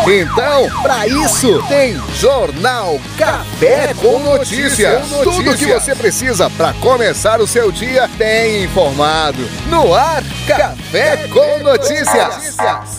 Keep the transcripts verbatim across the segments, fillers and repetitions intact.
Então, para isso, tem Jornal Café com Notícias. Tudo o que você precisa para começar o seu dia bem informado. No ar, Café com Notícias.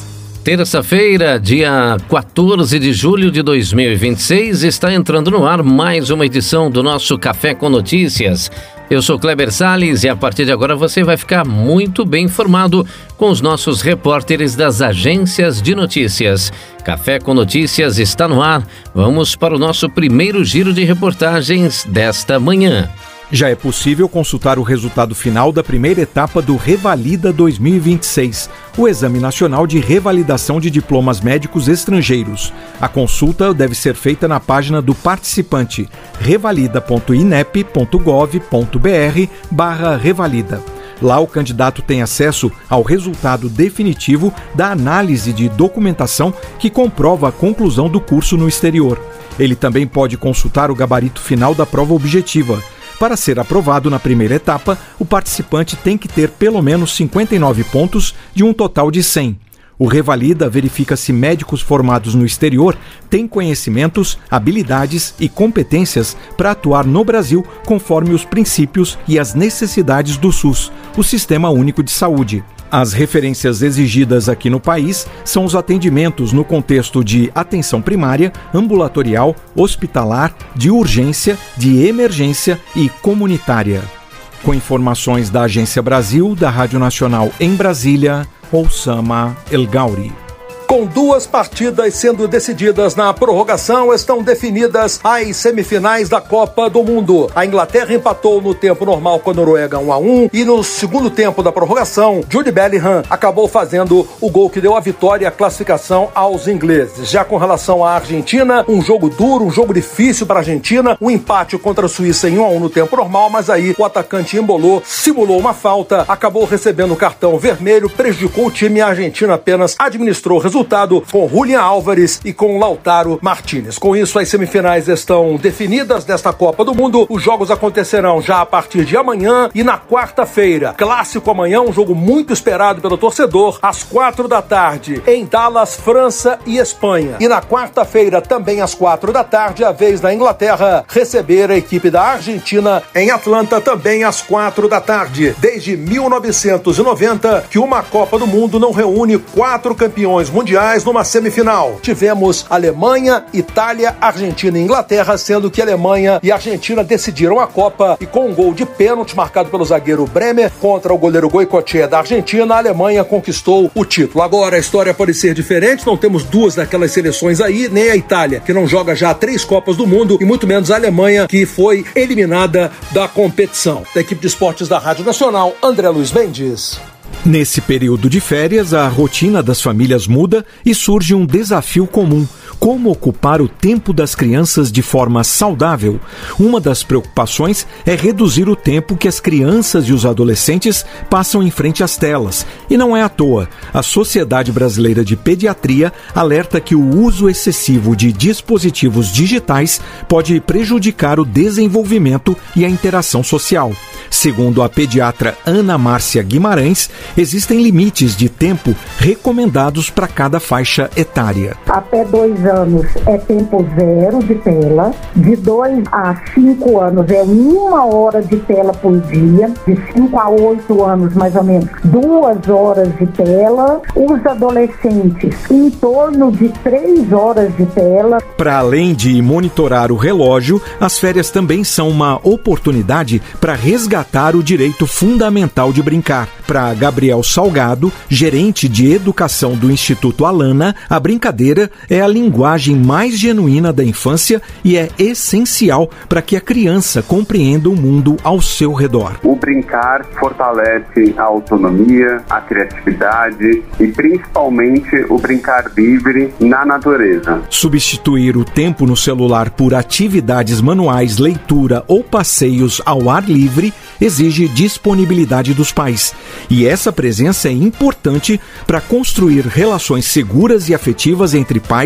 Terça-feira, dia quatorze de julho de dois mil e vinte e seis, está entrando no ar mais uma edição do nosso Café com Notícias. Eu sou Kleber Salles e a partir de agora você vai ficar muito bem informado com os nossos repórteres das agências de notícias. Café com Notícias está no ar. Vamos para o nosso primeiro giro de reportagens desta manhã. Já é possível consultar o resultado final da primeira etapa do Revalida dois mil e vinte e seis, o Exame Nacional de Revalidação de Diplomas Médicos Estrangeiros. A consulta deve ser feita na página do participante, revalida ponto inep ponto gov ponto br barra revalida. Lá o candidato tem acesso ao resultado definitivo da análise de documentação que comprova a conclusão do curso no exterior. Ele também pode consultar o gabarito final da prova objetiva. Para ser aprovado na primeira etapa, o participante tem que ter pelo menos cinquenta e nove pontos de um total de cem. O Revalida verifica se médicos formados no exterior têm conhecimentos, habilidades e competências para atuar no Brasil conforme os princípios e as necessidades do SUS, o Sistema Único de Saúde. As referências exigidas aqui no país são os atendimentos no contexto de atenção primária, ambulatorial, hospitalar, de urgência, de emergência e comunitária. Com informações da Agência Brasil, da Rádio Nacional em Brasília, Oussama El Gauri. Com duas partidas sendo decididas na prorrogação, estão definidas as semifinais da Copa do Mundo. A Inglaterra empatou no tempo normal com a Noruega um a um e no segundo tempo da prorrogação, Jude Bellingham acabou fazendo o gol que deu a vitória e a classificação aos ingleses. Já com relação à Argentina, um jogo duro, um jogo difícil para a Argentina, um empate contra a Suíça em um a um no tempo normal, mas aí o atacante embolou, simulou uma falta, acabou recebendo o cartão vermelho, prejudicou o time e a Argentina apenas administrou o resultado resultado com Julián Álvares e com Lautaro Martínez. Com isso, as semifinais estão definidas desta Copa do Mundo. Os jogos acontecerão já a partir de amanhã e na quarta-feira. Clássico amanhã, um jogo muito esperado pelo torcedor, às quatro da tarde, em Dallas, França e Espanha. E na quarta-feira, também às quatro da tarde, a vez da Inglaterra receber a equipe da Argentina em Atlanta, também às quatro da tarde. Desde mil novecentos e noventa, que uma Copa do Mundo não reúne quatro campeões mundiais numa semifinal. Tivemos Alemanha, Itália, Argentina e Inglaterra, sendo que Alemanha e Argentina decidiram a Copa e com um gol de pênalti marcado pelo zagueiro Bremer contra o goleiro Goicoechea da Argentina, a Alemanha conquistou o título. Agora a história pode ser diferente, não temos duas daquelas seleções aí, nem a Itália, que não joga já três Copas do Mundo, e muito menos a Alemanha, que foi eliminada da competição. Da equipe de esportes da Rádio Nacional, André Luiz Mendes. Nesse período de férias, a rotina das famílias muda e surge um desafio comum: como ocupar o tempo das crianças de forma saudável. Uma das preocupações é reduzir o tempo que as crianças e os adolescentes passam em frente às telas. E não é à toa. A Sociedade Brasileira de Pediatria alerta que o uso excessivo de dispositivos digitais pode prejudicar o desenvolvimento e a interação social. Segundo a pediatra Ana Márcia Guimarães, existem limites de tempo recomendados para cada faixa etária. Até dois anos é tempo zero de tela, de dois a cinco anos é uma hora de tela por dia, de cinco a oito anos mais ou menos duas horas de tela, os adolescentes em torno de três horas de tela. Para além de monitorar o relógio, as férias também são uma oportunidade para resgatar o direito fundamental de brincar. Para Gabriel Salgado, gerente de educação do Instituto Alana, a brincadeira é a linguagem mais genuína da infância e é essencial para que a criança compreenda o mundo ao seu redor. O brincar fortalece a autonomia, a criatividade e principalmente o brincar livre na natureza. Substituir o tempo no celular por atividades manuais, leitura ou passeios ao ar livre exige disponibilidade dos pais. E essa presença é importante para construir relações seguras e afetivas entre pais,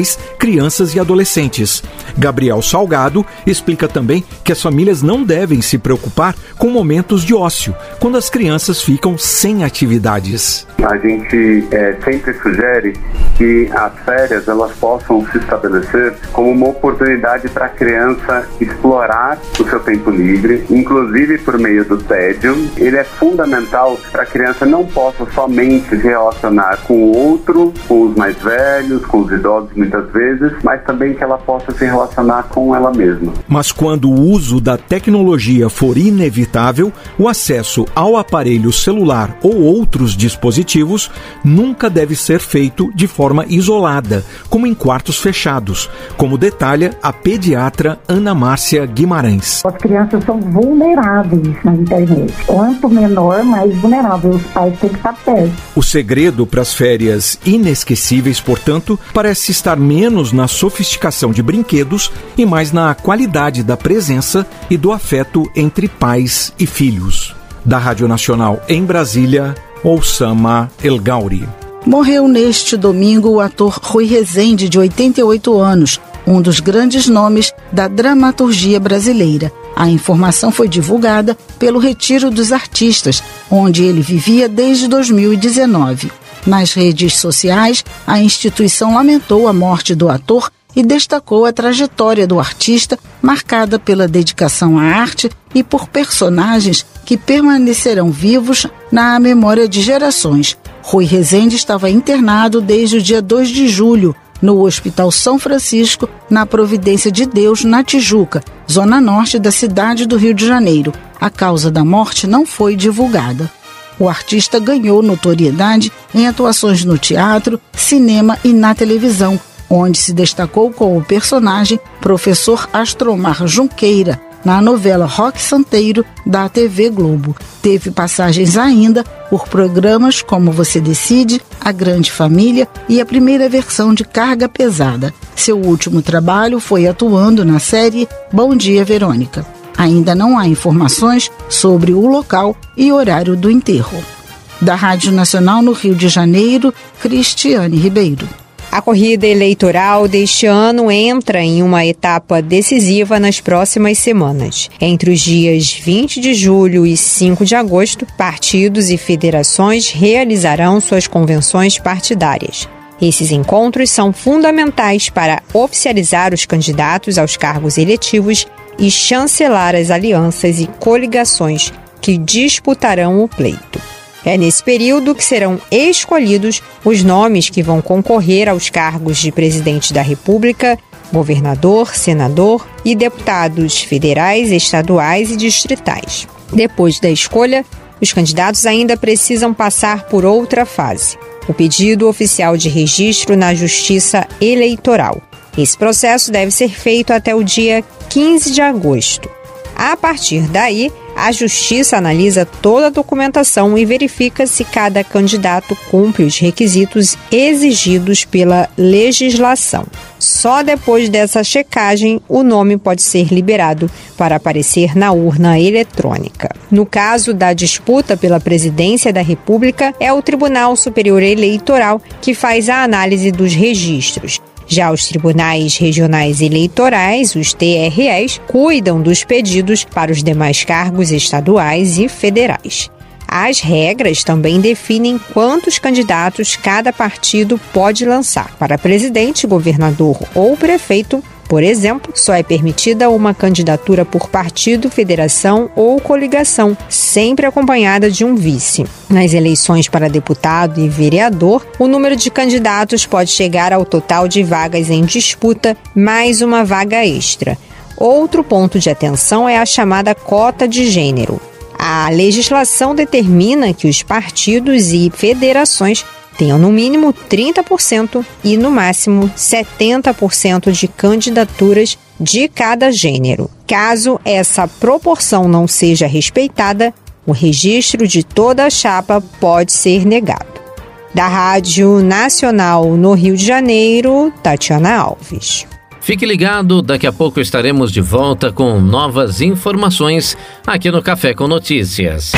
crianças e adolescentes. Gabriel Salgado explica também que as famílias não devem se preocupar com momentos de ócio, quando as crianças ficam sem atividades. A gente é, sempre sugere que as férias elas possam se estabelecer como uma oportunidade para a criança explorar o seu tempo livre, inclusive por meio do tédio. Ele é fundamental para a criança não possa somente se relacionar com o outro, com os mais velhos, com os idosos muitas vezes, mas também que ela possa se relacionar com ela mesma. Mas quando o uso da tecnologia for inevitável, o acesso ao aparelho celular ou outros dispositivos nunca deve ser feito de forma isolada, como em quartos fechados, como detalha a pediatra Ana Márcia Guimarães. As crianças são vulneráveis na internet. Quanto menor, mais vulnerável. Os pais têm que estar perto. O segredo para as férias inesquecíveis, portanto, parece estar menos na sofisticação de brinquedos e mais na qualidade da presença e do afeto entre pais e filhos. Da Rádio Nacional em Brasília, Oussama El Gauri. Morreu neste domingo o ator Rui Rezende, de oitenta e oito anos, um dos grandes nomes da dramaturgia brasileira. A informação foi divulgada pelo Retiro dos Artistas, onde ele vivia desde dois mil e dezenove. Nas redes sociais, a instituição lamentou a morte do ator e destacou a trajetória do artista, marcada pela dedicação à arte e por personagens que permanecerão vivos na memória de gerações. Rui Rezende estava internado desde o dia dois de julho, no Hospital São Francisco, na Providência de Deus, na Tijuca, zona norte da cidade do Rio de Janeiro. A causa da morte não foi divulgada. O artista ganhou notoriedade em atuações no teatro, cinema e na televisão, onde se destacou com o personagem Professor Astromar Junqueira, na novela Roque Santeiro, da T V Globo. Teve passagens ainda por programas como Você Decide, A Grande Família e a primeira versão de Carga Pesada. Seu último trabalho foi atuando na série Bom Dia, Verônica. Ainda não há informações sobre o local e horário do enterro. Da Rádio Nacional no Rio de Janeiro, Cristiane Ribeiro. A corrida eleitoral deste ano entra em uma etapa decisiva nas próximas semanas. Entre os dias vinte de julho e cinco de agosto, partidos e federações realizarão suas convenções partidárias. Esses encontros são fundamentais para oficializar os candidatos aos cargos eletivos e chancelar as alianças e coligações que disputarão o pleito. É nesse período que serão escolhidos os nomes que vão concorrer aos cargos de presidente da República, governador, senador e deputados federais, estaduais e distritais. Depois da escolha, os candidatos ainda precisam passar por outra fase: o pedido oficial de registro na Justiça Eleitoral. Esse processo deve ser feito até o dia quinze de agosto. A partir daí, a Justiça analisa toda a documentação e verifica se cada candidato cumpre os requisitos exigidos pela legislação. Só depois dessa checagem, o nome pode ser liberado para aparecer na urna eletrônica. No caso da disputa pela presidência da República, é o Tribunal Superior Eleitoral que faz a análise dos registros. Já os tribunais regionais eleitorais, os T R Es, cuidam dos pedidos para os demais cargos estaduais e federais. As regras também definem quantos candidatos cada partido pode lançar. Para presidente, governador ou prefeito, por exemplo, só é permitida uma candidatura por partido, federação ou coligação, sempre acompanhada de um vice. Nas eleições para deputado e vereador, o número de candidatos pode chegar ao total de vagas em disputa, mais uma vaga extra. Outro ponto de atenção é a chamada cota de gênero. A legislação determina que os partidos e federações tenham no mínimo trinta por cento e no máximo setenta por cento de candidaturas de cada gênero. Caso essa proporção não seja respeitada, o registro de toda a chapa pode ser negado. Da Rádio Nacional no Rio de Janeiro, Tatiana Alves. Fique ligado, daqui a pouco estaremos de volta com novas informações aqui no Café com Notícias.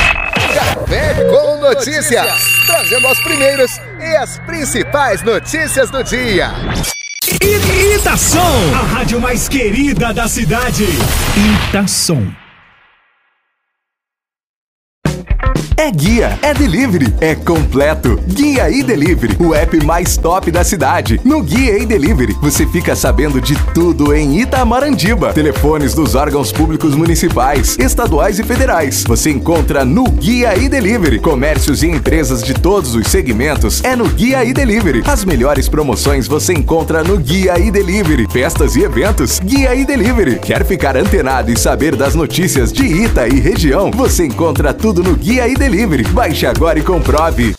Café com Notícias, trazendo as primeiras e as principais notícias do dia. E, e Itação, a rádio mais querida da cidade. Itação. É guia, é delivery, é completo. Guia e Delivery, o app mais top da cidade. No Guia e Delivery, você fica sabendo de tudo em Itamarandiba. Telefones dos órgãos públicos municipais, estaduais e federais. Você encontra no Guia e Delivery. Comércios e empresas de todos os segmentos é no Guia e Delivery. As melhores promoções você encontra no Guia e Delivery. Festas e eventos, Guia e Delivery. Quer ficar antenado e saber das notícias de Ita e região? Você encontra tudo no Guia e Delivery. Baixe agora e comprove.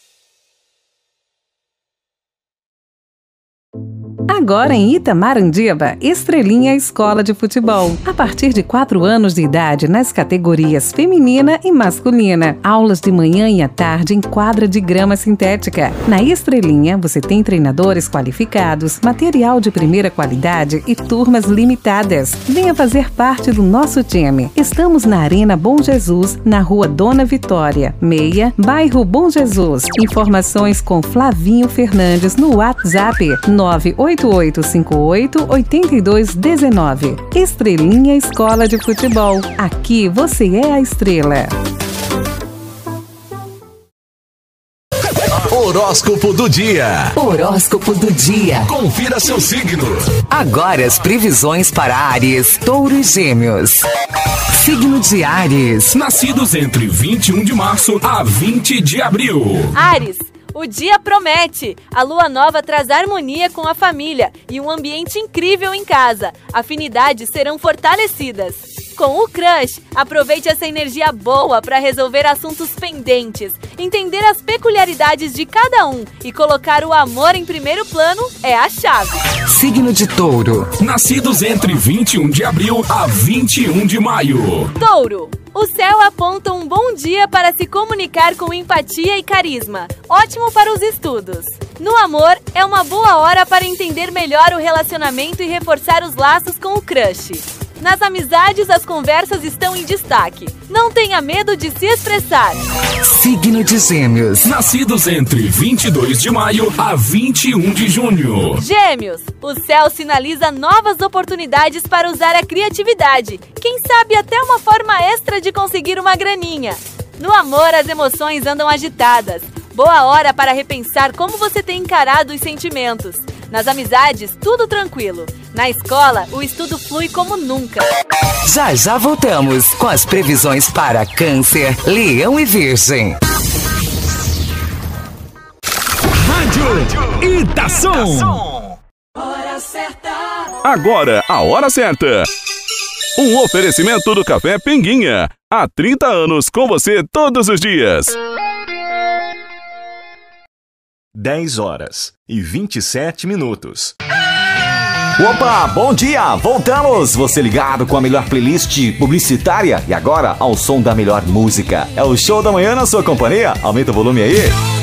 Agora em Itamarandiba, Estrelinha Escola de Futebol. A partir de quatro anos de idade nas categorias feminina e masculina. Aulas de manhã e à tarde em quadra de grama sintética. Na Estrelinha, você tem treinadores qualificados, material de primeira qualidade e turmas limitadas. Venha fazer parte do nosso time. Estamos na Arena Bom Jesus, na Rua Dona Vitória, meia, bairro Bom Jesus. Informações com Flavinho Fernandes no WhatsApp nove oito oito cinco oito oito dois um nove. Estrelinha Escola de Futebol. Aqui você é a estrela. Horóscopo do dia. Horóscopo do dia. Confira seu signo. Agora as previsões para Áries, Touro e Gêmeos. Signo de Áries. Nascidos entre vinte e um de março a vinte de abril. Áries. O dia promete! A lua nova traz harmonia com a família e um ambiente incrível em casa. Afinidades serão fortalecidas. Com o crush, aproveite essa energia boa para resolver assuntos pendentes. Entender as peculiaridades de cada um e colocar o amor em primeiro plano é a chave. Signo de Touro. Nascidos entre vinte e um de abril a vinte e um de maio. Touro. O céu aponta um bom dia para se comunicar com empatia e carisma. Ótimo para os estudos. No amor, é uma boa hora para entender melhor o relacionamento e reforçar os laços com o crush. Nas amizades, as conversas estão em destaque. Não tenha medo de se expressar. Signo de Gêmeos. Nascidos entre vinte e dois de maio a vinte e um de junho. Gêmeos. O céu sinaliza novas oportunidades para usar a criatividade. Quem sabe até uma forma extra de conseguir uma graninha. No amor, as emoções andam agitadas. Boa hora para repensar como você tem encarado os sentimentos. Nas amizades, tudo tranquilo. Na escola, o estudo flui como nunca. Já já voltamos com as previsões para Câncer, Leão e Virgem. Rádio Itação. Hora certa. Agora, a hora certa. Um oferecimento do Café Pinguinha. Há trinta anos com você todos os dias. dez horas e vinte e sete minutos. Opa, bom dia! Voltamos! Você ligado com a melhor playlist publicitária e agora ao som da melhor música. É o Show da Manhã na sua companhia. Aumenta o volume aí.